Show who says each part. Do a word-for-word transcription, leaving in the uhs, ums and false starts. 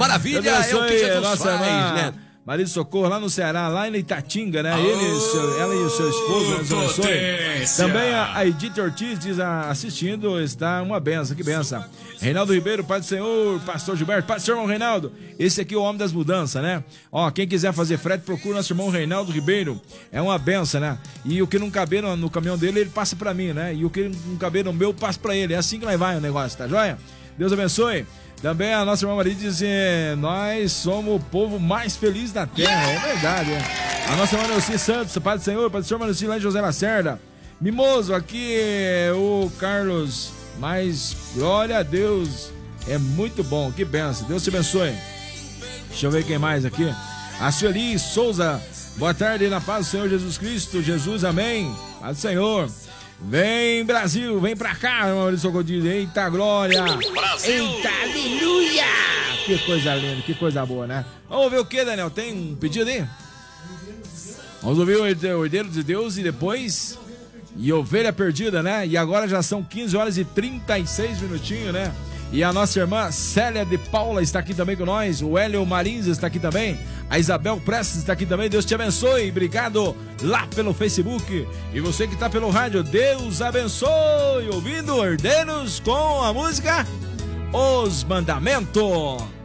Speaker 1: Maravilha, é o que Jesus
Speaker 2: nossa
Speaker 1: faz,
Speaker 2: irmã,
Speaker 1: né?
Speaker 2: Maria Socorro, lá no Ceará, lá em Itatinga, né? Ele, e seu, ela e o seu esposo, Deus abençoe. Também a, a Edith Ortiz diz, a, assistindo, está uma benção, que benção. Reinaldo Ribeiro, Pai do Senhor, Pastor Gilberto, Pai do Senhor, irmão Reinaldo. Esse aqui é o homem das mudanças, né? Ó, quem quiser fazer frete, procura nosso irmão Reinaldo Ribeiro. É uma benção, né? E o que não caber no, no caminhão dele, ele passa pra mim, né? E o que não caber no meu, passa pra ele. É assim que nós vai o negócio, tá joia? Deus abençoe. Também a nossa irmã Maria diz, eh, nós somos o povo mais feliz da terra. É verdade, é. A nossa irmã Neuci Santos, Pai do Senhor, Pai do Senhor, Neuci lá em José Lacerda. Mimoso, aqui é o Carlos, mas glória a Deus, é muito bom, que benção, Deus te abençoe. Deixa eu ver quem mais aqui. A Sueli Souza, boa tarde, na paz do Senhor Jesus Cristo, Jesus, amém. Paz do Senhor. Vem, Brasil, vem pra cá, Maurício Socorro. Eita, glória! Brasil! Eita, aleluia! Que coisa linda, que coisa boa, né? Vamos ver o que, Daniel? Tem um pedido aí? Vamos ouvir o Herdeiro de Deus e depois... E Ovelha Perdida, né? E agora já são quinze horas e trinta e seis minutinhos, né? E a nossa irmã Célia de Paula está aqui também com nós. O Hélio Marins está aqui também. A Isabel Prestes está aqui também. Deus te abençoe. Obrigado lá pelo Facebook. E você que está pelo rádio, Deus abençoe. Ouvindo Herdeiros com a música Os Mandamentos.